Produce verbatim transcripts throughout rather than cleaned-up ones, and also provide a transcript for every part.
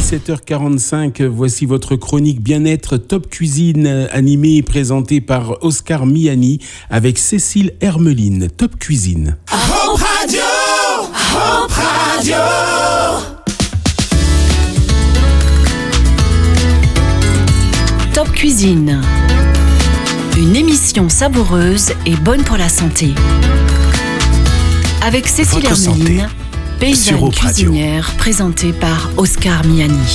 dix-sept heures quarante-cinq, voici votre chronique bien-être Top Cuisine, animée et présentée par Oscar Miani avec Cécile Hermeline. Top Cuisine. Hope Radio, Hope Radio. Top Cuisine, une émission savoureuse et bonne pour la santé. Avec Cécile Votre Hermeline, santé. paysanne cuisinière, présentée par Oscar Miani.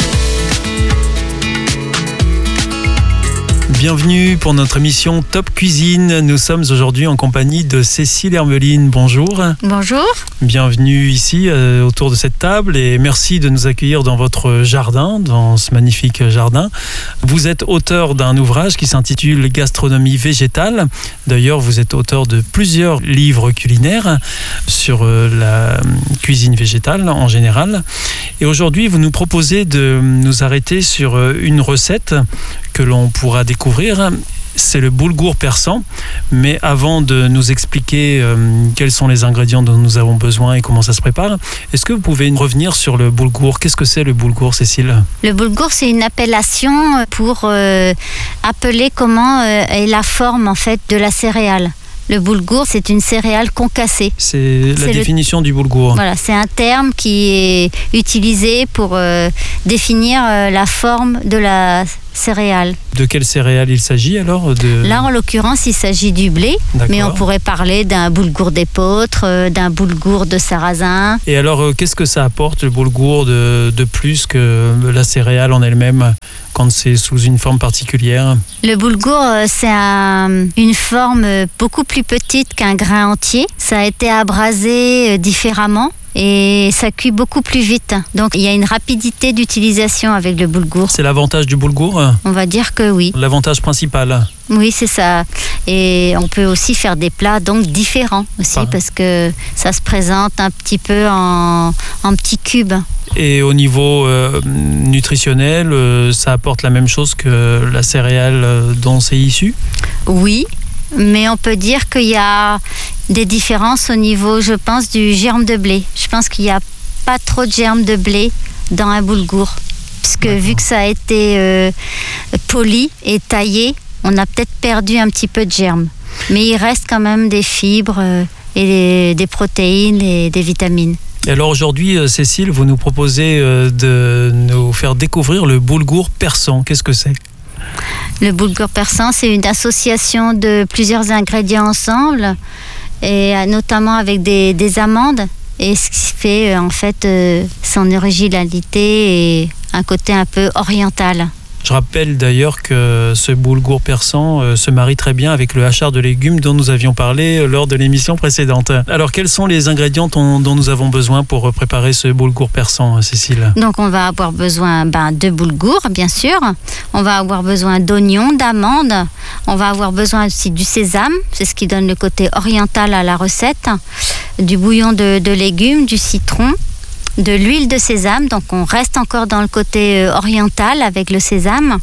Bienvenue pour notre émission Top Cuisine. Nous sommes aujourd'hui en compagnie de Cécile Hermeline. Bonjour. Bonjour. Bienvenue ici euh, autour de cette table et merci de nous accueillir dans votre jardin, dans ce magnifique jardin. Vous êtes auteur d'un ouvrage qui s'intitule Gastronomie végétale. D'ailleurs, vous êtes auteur de plusieurs livres culinaires sur euh, la cuisine végétale en général. Et aujourd'hui, vous nous proposez de nous arrêter sur euh, une recette que l'on pourra découvrir, c'est le boulgour persan. Mais avant de nous expliquer euh, quels sont les ingrédients dont nous avons besoin et comment ça se prépare, est-ce que vous pouvez revenir sur le boulgour? Qu'est-ce que c'est le boulgour, Cécile? Le boulgour, c'est une appellation pour euh, appeler comment euh, est la forme en fait de la céréale. Le boulgour, c'est une céréale concassée. C'est la C'est définition le... du boulgour. Voilà, c'est un terme qui est utilisé pour euh, définir euh, la forme de la céréale. De quelle céréale il s'agit alors de... Là, en l'occurrence, il s'agit du blé, D'accord. mais on pourrait parler d'un boulgour d'épeautre, euh, d'un boulgour de sarrasin. Et alors, euh, qu'est-ce que ça apporte, le boulgour, de, de plus que la céréale en elle-même, quand c'est sous une forme particulière? Le boulgour, euh, c'est un, une forme beaucoup plus petite qu'un grain entier. Ça a été abrasé euh, différemment. Et ça cuit beaucoup plus vite. Donc il y a une rapidité d'utilisation avec le boulgour. C'est l'avantage du boulgour? On va dire que oui. L'avantage principal? Oui, c'est ça. Et on peut aussi faire des plats donc différents aussi Ah. parce que ça se présente un petit peu en, en petits cubes. Et au niveau euh, nutritionnel, euh, ça apporte la même chose que la céréale euh, dont c'est issu? Oui, mais on peut dire qu'il y a des différences au niveau, je pense, du germe de blé. Je pense qu'il n'y a pas trop de germe de blé dans un boulgour. Parce que vu que ça a été euh, poli et taillé, on a peut-être perdu un petit peu de germe. Mais il reste quand même des fibres euh, et des, des protéines et des vitamines. Et alors aujourd'hui, euh, Cécile, vous nous proposez euh, de nous faire découvrir le boulgour persan. Qu'est-ce que c'est? Le boulgour persan, c'est une association de plusieurs ingrédients ensemble, et notamment avec des, des amandes. Et ce qui fait en fait euh, son originalité et un côté un peu oriental. Je rappelle d'ailleurs que ce boulgour persan euh, se marie très bien avec le hachard de légumes dont nous avions parlé euh, lors de l'émission précédente. Alors quels sont les ingrédients dont, dont nous avons besoin pour préparer ce boulgour persan, Cécile? Donc on va avoir besoin ben, de boulgour, bien sûr. On va avoir besoin d'oignons, d'amandes. On va avoir besoin aussi du sésame, c'est ce qui donne le côté oriental à la recette. Du bouillon de, de légumes, du citron. De l'huile de sésame, donc on reste encore dans le côté euh, oriental avec le sésame.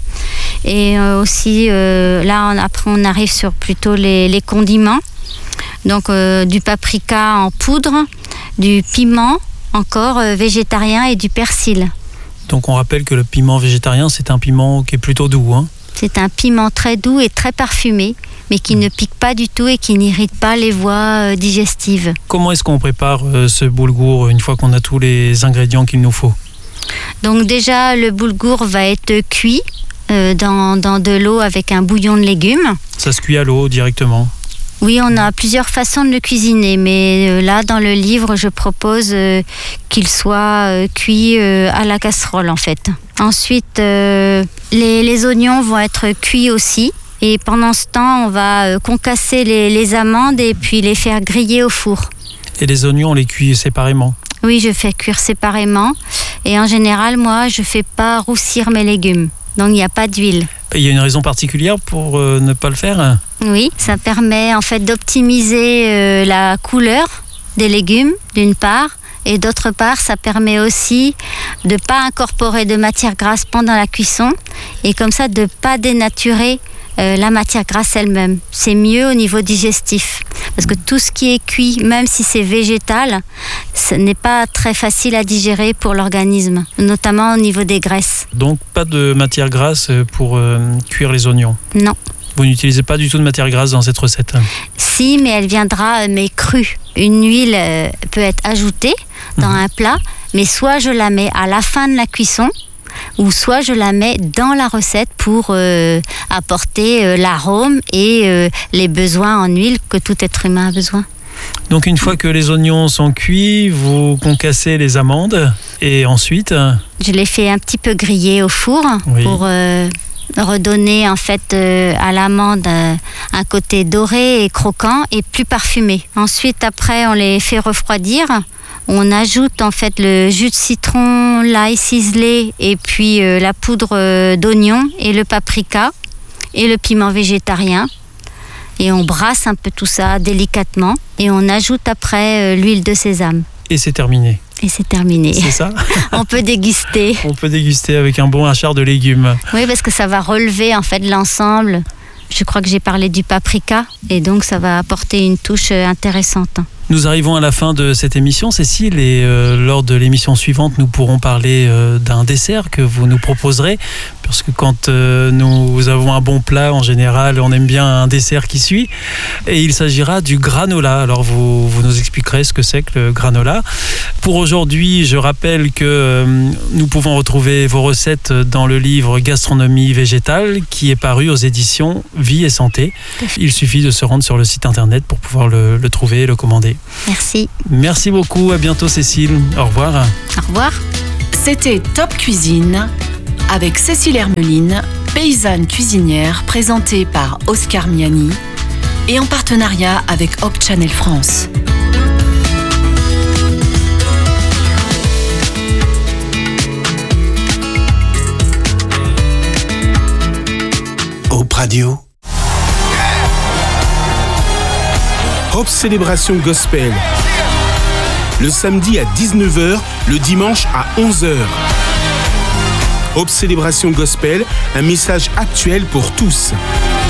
Et euh, aussi, euh, là, on, après, on arrive sur plutôt les, les condiments. Donc, euh, du paprika en poudre, du piment encore euh, végétarien et du persil. Donc on rappelle que le piment végétarien, c'est un piment qui est plutôt doux, hein? C'est un piment très doux et très parfumé, mais qui ne pique pas du tout et qui n'irrite pas les voies digestives. Comment est-ce qu'on prépare ce boulgour une fois qu'on a tous les ingrédients qu'il nous faut? Donc déjà, le boulgour va être cuit euh, dans, dans de l'eau avec un bouillon de légumes. Ça se cuit à l'eau directement? Oui, on a plusieurs façons de le cuisiner, mais euh, là, dans le livre, je propose euh, qu'il soit euh, cuit euh, à la casserole, en fait. Ensuite, euh, les, les oignons vont être cuits aussi. Et pendant ce temps, on va euh, concasser les, les amandes et puis les faire griller au four. Et les oignons, on les cuit séparément? Oui, je fais cuire séparément. Et en général, moi, je ne fais pas roussir mes légumes. Donc, il n'y a pas d'huile. Il y a une raison particulière pour euh, ne pas le faire? Oui, ça permet en fait d'optimiser euh, la couleur des légumes, d'une part. Et d'autre part, ça permet aussi de ne pas incorporer de matière grasse pendant la cuisson. Et comme ça, de ne pas dénaturer euh, la matière grasse elle-même. C'est mieux au niveau digestif. Parce que tout ce qui est cuit, même si c'est végétal, ce n'est pas très facile à digérer pour l'organisme, notamment au niveau des graisses. Donc pas de matière grasse pour euh, cuire les oignons? Non. Vous n'utilisez pas du tout de matière grasse dans cette recette? Si, mais elle viendra, mais crue. Une huile euh, peut être ajoutée dans mmh. un plat, mais soit je la mets à la fin de la cuisson, ou soit je la mets dans la recette pour euh, apporter euh, l'arôme et euh, les besoins en huile que tout être humain a besoin. Donc une fois que les oignons sont cuits, vous concassez les amandes et ensuite... Je les fais un petit peu griller au four oui. pour euh, redonner en fait euh, à l'amande euh, un côté doré et croquant et plus parfumé. Ensuite, après, on les fait refroidir. On ajoute en fait le jus de citron, l'ail ciselé et puis euh, la poudre euh, d'oignon et le paprika et le piment végétarien. Et on brasse un peu tout ça délicatement et on ajoute après euh, l'huile de sésame. Et c'est terminé. Et c'est terminé. C'est ça? On peut déguster. On peut déguster avec un bon hachard de légumes. Oui, parce que ça va relever en fait l'ensemble. Je crois que j'ai parlé du paprika et donc ça va apporter une touche intéressante. Nous arrivons à la fin de cette émission, Cécile, et euh, lors de l'émission suivante, nous pourrons parler euh, d'un dessert que vous nous proposerez, parce que quand euh, nous avons un bon plat, en général, on aime bien un dessert qui suit, et il s'agira du granola. Alors vous, vous nous expliquerez ce que c'est que le granola. Pour aujourd'hui, je rappelle que euh, nous pouvons retrouver vos recettes dans le livre Gastronomie végétale, qui est paru aux éditions Vie et Santé. Il suffit de se rendre sur le site internet pour pouvoir le, le trouver et le commander. Merci. Merci beaucoup. À bientôt, Cécile. Au revoir. Au revoir. C'était Top Cuisine avec Cécile Hermeline, paysanne cuisinière, présentée par Oscar Miani et en partenariat avec Hope Channel France. Hope Radio. Hope Célébration Gospel. Le samedi à dix-neuf heures, le dimanche à onze heures. Hope Célébration Gospel, un message actuel pour tous.